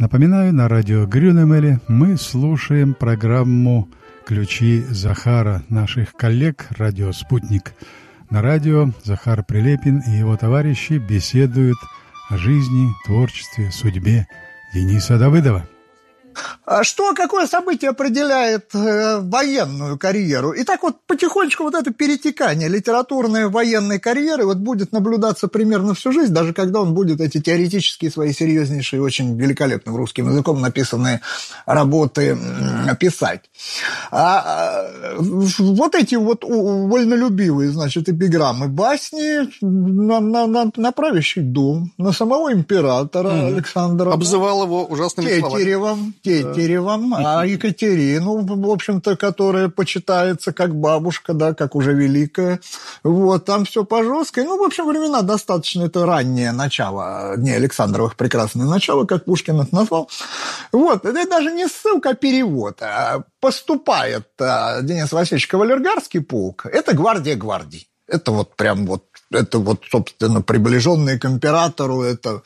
Напоминаю, на радио Грюнемеле мы слушаем программу «Ключи Захара» наших коллег «Радио Спутник». На радио Захар Прилепин и его товарищи беседуют о жизни, творчестве, судьбе Дениса Давыдова. А что, какое событие определяет военную карьеру? И так вот потихонечку вот это перетекание литературной военной карьеры вот будет наблюдаться примерно всю жизнь, даже когда он будет эти теоретические свои серьезнейшие, очень великолепным русским языком написанные работы писать. А вот эти вот вольнолюбивые, значит, эпиграммы, басни на правящий дом, на самого императора Александра. Обзывал его ужасными словами. Тетеревом, а Екатерину, в общем-то, которая почитается как бабушка, да, как уже великая. Вот, там все по жесткой. Ну, в общем, времена достаточно, это раннее начало, не Александровых прекрасное начало, как Пушкин это назвал. Вот, это даже не ссылка, а перевод. Поступает Денис Васильевич Кавалергарский полк, это гвардия гвардий. Это вот прям вот, это вот, собственно, приближенные к императору, это...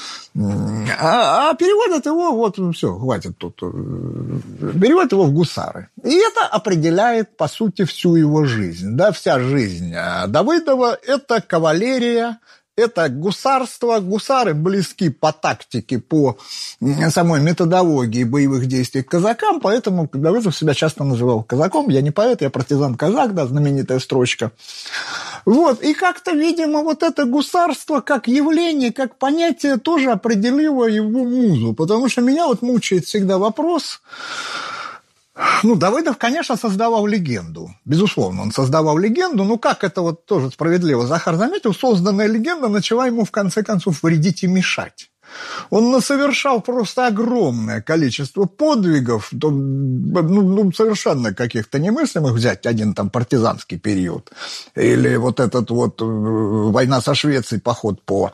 А переводят его, вот, все, хватит тут, переводят его в гусары. И это определяет, по сути, всю его жизнь. Да, вся жизнь Давыдова – это кавалерия, это гусарство. Гусары близки по тактике, по самой методологии боевых действий к казакам, поэтому Давыдов себя часто называл казаком. Я не поэт, я партизан-казак, да, знаменитая строчка. Вот, и как-то, видимо, вот это гусарство как явление, как понятие тоже определило его музу, потому что меня вот мучает всегда вопрос... Ну, Давыдов, конечно, создавал легенду. Безусловно, он создавал легенду, но как это вот тоже справедливо Захар заметил, созданная легенда начала ему в конце концов вредить и мешать. Он насовершал просто огромное количество подвигов, совершенно каких-то немыслимых, взять один там партизанский период, или вот этот вот война со Швецией, поход по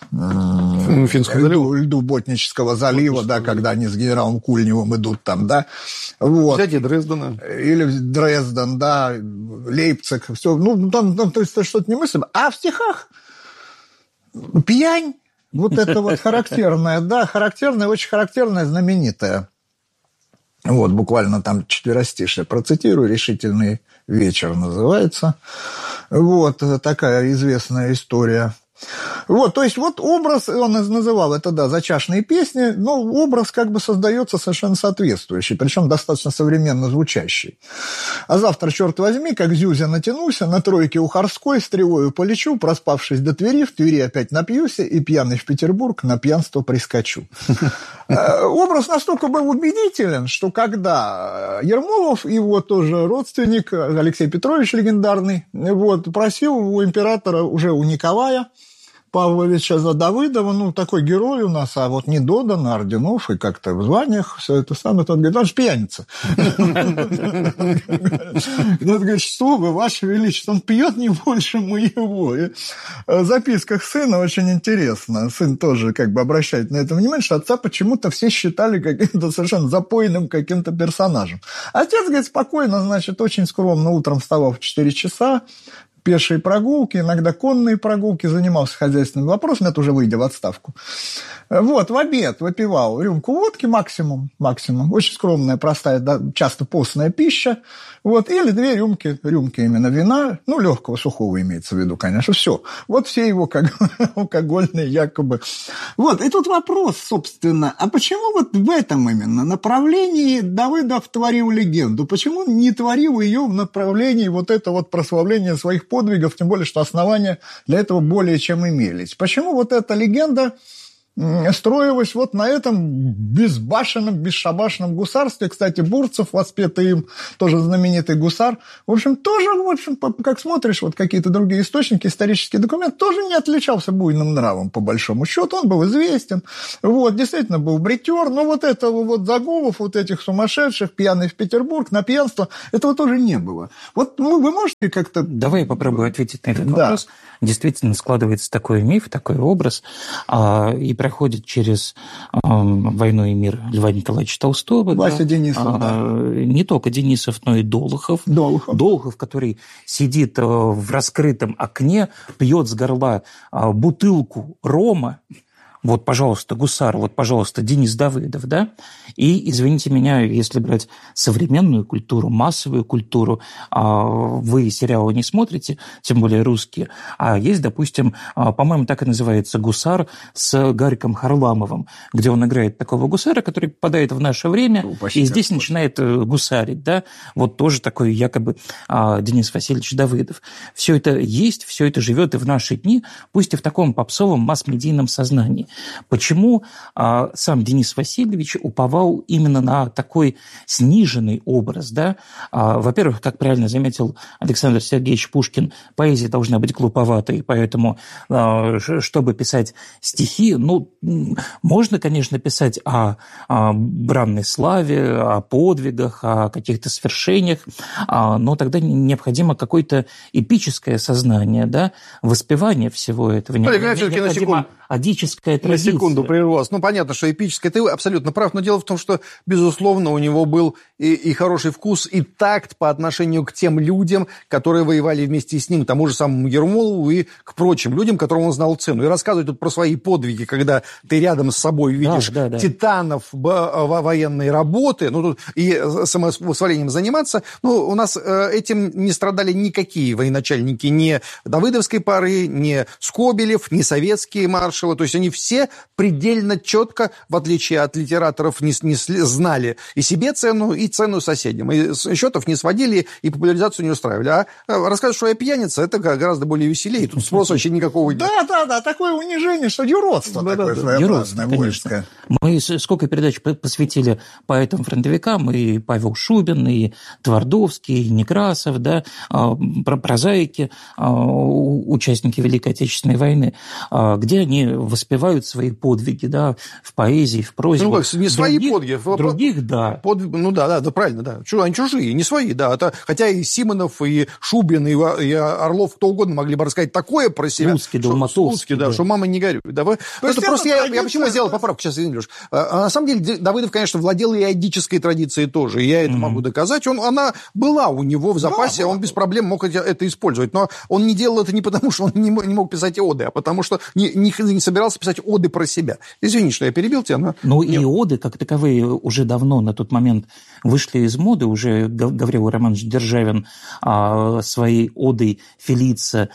льду Ботнического залива, да, когда они с генералом Кульневым идут там, да. Вот. Взять Дрездена. Или Дрезден, да, Лейпциг, все, там то есть что-то немыслимое. А в стихах пьянь, вот это вот характерное, да, характерное, очень характерное, знаменитое. Вот, буквально там четверостишие процитирую, «Решительный вечер» называется. Вот, такая известная история. Вот, то есть вот образ, он называл это, да, зачашные песни, но образ как бы создается совершенно соответствующий, причем достаточно современно звучащий. А завтра, черт возьми, как Зюзя натянулся, на тройке у Харской стрелою полечу, проспавшись до Твери, в Твери опять напьюся и пьяный в Петербург на пьянство прискочу. Образ настолько был убедителен, что когда Ермолов, его тоже родственник, Алексей Петрович легендарный, вот, просил у императора, уже у Николая Павловича Давыдова, ну, такой герой у нас, а вот не додано орденов и как-то в званиях, все это самое, он говорит, он же пьяница. Он говорит, что вы, Ваше Величество, он пьет не больше моего. И в записках сына очень интересно, сын тоже как бы обращает на это внимание, что отца почему-то все считали каким-то совершенно запойным каким-то персонажем. Отец, говорит, спокойно, значит, очень скромно утром вставал в 4 часа, пешие прогулки, иногда конные прогулки, занимался хозяйственными вопросами, это уже выйдя в отставку. Вот, в обед выпивал рюмку водки максимум, очень скромная, простая, да, часто постная пища, вот, или 2 рюмки именно вина, ну, легкого, сухого имеется в виду, конечно, все. Вот все его алкогольные якобы. Вот, и тут вопрос, собственно, а почему вот в этом именно направлении Давыдов творил легенду? Почему он не творил ее в направлении вот этого вот прославления своих подвигов, тем более, что основания для этого более чем имелись? Почему вот эта легенда строилась вот на этом безбашенном, бесшабашном гусарстве? Кстати, Бурцев, воспетый им, тоже знаменитый гусар, в общем, тоже, в общем, как смотришь, вот какие-то другие источники, исторические документы, тоже не отличался буйным нравом, по большому счету, он был известен, вот, действительно был бритер, но вот этого вот загулов, вот этих сумасшедших, пьяный в Петербург, на пьянство, этого тоже не было. Вот, ну, вы можете как-то... Давай я попробую ответить на этот вопрос. Действительно складывается такой миф, такой образ, и проходит через «Войну и мир» Льва Николаевича Толстого. Вася Денисов, не только Денисов, но и Долохов. Долохов, который сидит в раскрытом окне, пьет с горла бутылку рома, вот, пожалуйста, Гусар, вот, пожалуйста, Денис Давыдов, да, и, извините меня, если брать современную культуру, массовую культуру, вы сериалы не смотрите, тем более русские, а есть, допустим, по-моему, так и называется «Гусар» с Гариком Харламовым, где он играет такого гусара, который попадает в наше время, и здесь начинает гусарить, да, вот тоже такой якобы Денис Васильевич Давыдов. Все это есть, все это живет и в наши дни, пусть и в таком попсовом масс-медийном сознании. Почему сам Денис Васильевич уповал именно на такой сниженный образ, да? Во-первых, как правильно заметил Александр Сергеевич Пушкин, поэзия должна быть глуповатой, поэтому, чтобы писать стихи, ну, можно, конечно, писать о бранной славе, о подвигах, о каких-то свершениях, но тогда необходимо какое-то эпическое сознание, да, воспевание всего этого. Необходимо адическая традиция. На секунду прерву вас. Ну, понятно, что эпическое, ты абсолютно прав, но дело в том, что, безусловно, у него был и хороший вкус, и такт по отношению к тем людям, которые воевали вместе с ним, тому же самому Ермолову и к прочим людям, которым он знал цену. И рассказывать тут про свои подвиги, когда ты рядом с собой видишь титанов военной работы, ну, тут и самовосхвалением заниматься, ну, у нас этим не страдали никакие военачальники, ни давыдовской поры, ни Скобелев, ни советские маршалы. То есть они все предельно четко, в отличие от литераторов, не знали и себе цену, и цену соседям. И счетов не сводили, и популяризацию не устраивали. А рассказывать, что я пьяница, это гораздо более веселее. Тут спроса вообще никакого нет. Да, такое унижение, что юродство такое своеобразное, воинское. Мы сколько передач посвятили поэтам-фронтовикам, и Павел Шубин, и Твардовский, и Некрасов, да, прозаики, участники Великой Отечественной войны, где они воспевают свои подвиги, да, в поэзии, в прозе. Ну, как, не свои подвиги. Других, да. Ну, да, правильно, да. Они чужие, не свои, да. Это, хотя и Симонов, и Шубин, и Орлов, кто угодно могли бы рассказать такое про себя. Слуцкий, Долматовский. Да, что мама не горюй. Да, это просто я почему сделал поправку, сейчас, извини, Леш. На самом деле, Давыдов, конечно, владел и адической традицией тоже, и я это могу доказать. Она была у него в запасе, он без проблем мог это использовать. Но он не делал это не потому, что он не мог писать оды, а потому что не собирался писать оды про себя. Извини, что я перебил тебя, но... Ну, и оды, как таковые, уже давно на тот момент вышли из моды. Уже Гаврил Романович Державин своей одой Фелица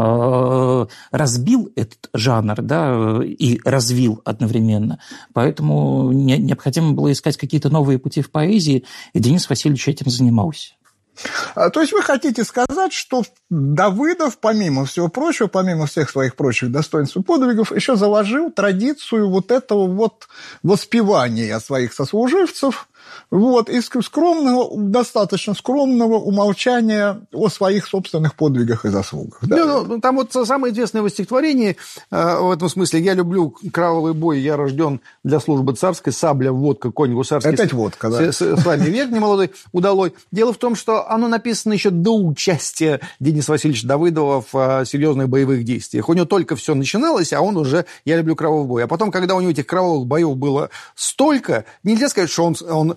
разбил этот жанр, да, и развил одновременно. Поэтому необходимо было искать какие-то новые пути в поэзии, и Денис Васильевич этим занимался. То есть вы хотите сказать, что Давыдов, помимо всего прочего, помимо всех своих прочих достоинств и подвигов, еще заложил традицию вот этого вот воспевания своих сослуживцев, вот, и достаточно скромного умолчания о своих собственных подвигах и заслугах. Да? Ну, там вот самое известное его стихотворение в этом смысле: «Я люблю кровавый бой, я рожден для службы царской, сабля, водка, конь гусарский». Опять водка, да. С вами век немолодой удалой. Дело в том, что оно написано еще до участия Дениса Васильевича Давыдова в серьезных боевых действиях. У него только все начиналось, а он уже «Я люблю кровавый бой». А потом, когда у него этих кровавых боев было столько, нельзя сказать, что он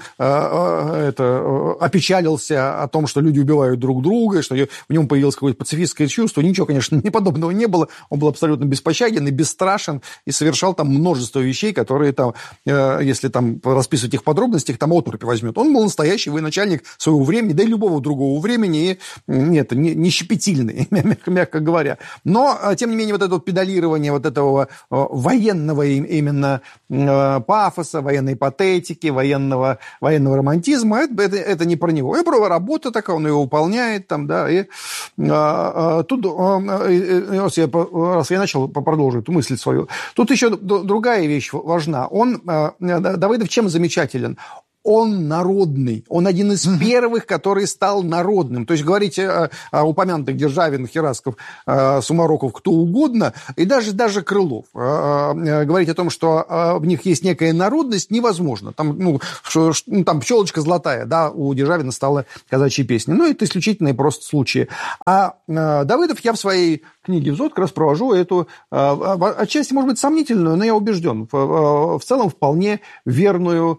опечалился о том, что люди убивают друг друга, что в нем появилось какое-то пацифистское чувство. Ничего, конечно, подобного не было. Он был абсолютно беспощаден и бесстрашен, и совершал там множество вещей, которые там, если там расписывать их в подробностях, там отрубь возьмет. Он был настоящий военачальник своего времени, да и любого другого времени, и не щепетильный, мягко говоря. Но, тем не менее, вот это вот педалирование вот этого военного именно пафоса, военной патетики, военного романтизма, это не про него. Это про работа такая, он ее выполняет там, да, и тут, раз я начал, продолжу эту мысль свою, тут еще другая вещь важна. Давыдов чем замечателен? Он народный. Он один из первых, который стал народным. То есть говорить о упомянутых Державин, Херасков, Сумароков, кто угодно, и даже Крылов. Говорить о том, что в них есть некая народность, невозможно. Там пчелочка золотая, да, у Державина стала казачьей песней. Но это исключительные просто случаи. А Давыдов, я в своей книге «Взот» как раз провожу эту, отчасти, может быть, сомнительную, но я убежден, в целом вполне верное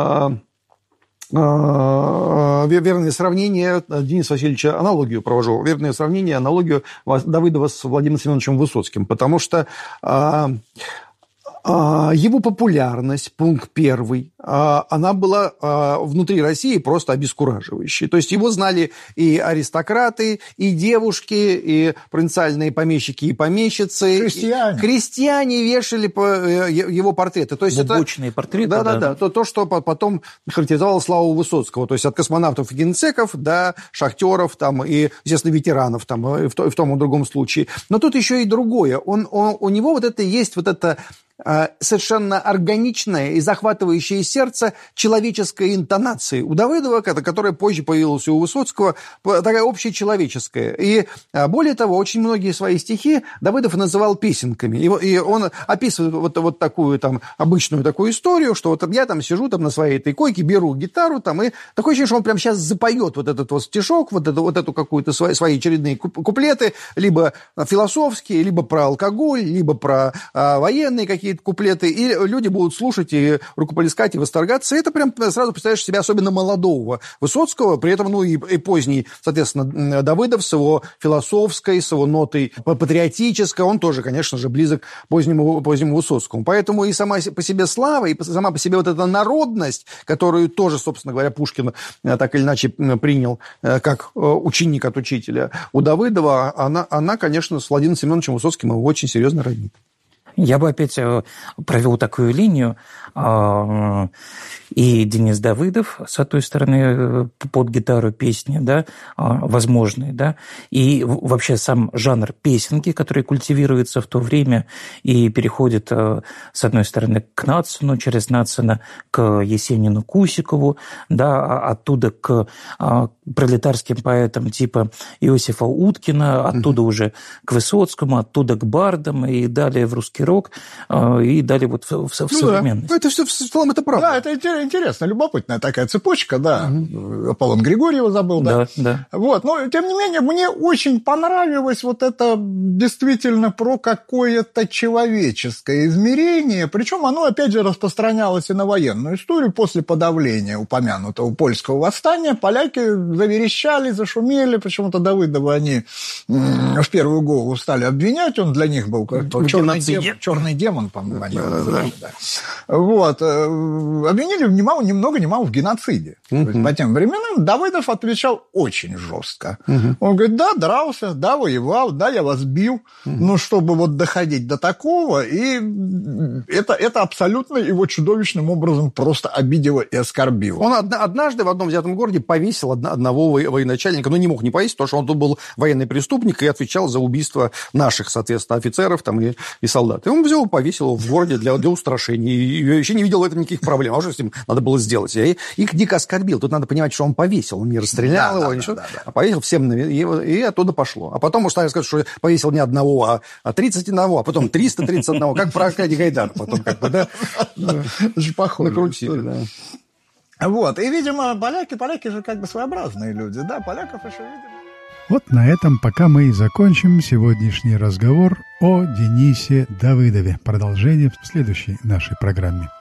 сравнение Дениса Васильевича, аналогию провожу, верное сравнение, аналогию Давыдова с Владимиром Семеновичем Высоцким, потому что Его популярность, пункт первый, она была внутри России просто обескураживающей. То есть его знали и аристократы, и девушки, и провинциальные помещики и помещицы. Крестьяне вешали его портреты. То есть глубочные портреты. Да. То, что потом характеризовало славу Высоцкого. То есть от космонавтов и генсеков до шахтеров там, и, естественно, ветеранов там, и в том и другом случае. Но тут еще и другое. У него вот это есть вот это совершенно органичное и захватывающее сердце человеческой интонации. У Давыдова, которая позже появилась у Высоцкого, такая общечеловеческая. И более того, очень многие свои стихи Давыдов называл песенками. И он описывает вот такую там обычную такую историю, что вот я там сижу там на своей этой койке, беру гитару там, и такое ощущение, что он прямо сейчас запоет вот этот вот стишок, вот эту какую-то свои очередные куплеты, либо философские, либо про алкоголь, либо про военные какие-то куплеты, и люди будут слушать и рукоплескать, и восторгаться. И это прям сразу представляешь себя особенно молодого Высоцкого, при этом, и поздний, соответственно, Давыдов с его философской, с его нотой патриотической, он тоже, конечно же, близок к позднему Высоцкому. Поэтому и сама по себе слава, и сама по себе вот эта народность, которую тоже, собственно говоря, Пушкин так или иначе принял как ученик от учителя, у Давыдова, она, конечно, с Владимиром Семеновичем Высоцким его очень серьезно роднит. Я бы опять провел такую линию. И Денис Давыдов, с одной стороны, под гитару песни, да, возможные, да, и вообще сам жанр песенки, который культивируется в то время и переходит, с одной стороны, к Надсону, через Надсона к Есенину, Кусикову, да, оттуда к пролетарским поэтам типа Иосифа Уткина, оттуда уже к Высоцкому, оттуда к бардам и далее в русский рок, и далее вот в современность. Да. Это все в целом это правда. Да, это интересно, любопытная такая цепочка, да. Аполлон Григорьева забыл, да. Да. Вот, но, тем не менее, мне очень понравилось вот это действительно про какое-то человеческое измерение, причем оно, опять же, распространялось и на военную историю. После подавления упомянутого польского восстания поляки заверещали, зашумели, почему-то Давыдова они в первую голову стали обвинять, он для них был черный демон, по-моему, они его называли, да. Вот. Обвинили ни много ни мало в геноциде. По тем временам Давыдов отвечал очень жестко. Он говорит, да, дрался, да, воевал, да, я вас бил, но чтобы вот доходить до такого, и это абсолютно его чудовищным образом просто обидело и оскорбило. Он однажды в одном взятом городе повесил одного военачальника, но не мог не повесить, потому что он тут был военный преступник и отвечал за убийство наших, соответственно, офицеров там, и солдат. И он взял и повесил его в городе для устрашения. И вообще не видел в этом никаких проблем. А что с ним надо было сделать? Я их дико оскорбил. Тут надо понимать, что он повесил. Он не расстрелял его, ничего. А повесил всем, и оттуда пошло. А потом, может, сказать, что повесил не одного, а 31, а потом 331. Как про Аркадия Гайдара. Потом как бы, да. Очень похоже. Накрутили, да. Вот. И, видимо, поляки же как бы своеобразные люди. Да, поляков еще, видимо... Вот на этом пока мы и закончим сегодняшний разговор о Денисе Давыдове. Продолжение в следующей нашей программе.